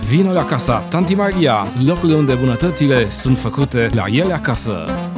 Vino la casa Tanti Maria, locul unde bunătățile sunt făcute la ele acasă.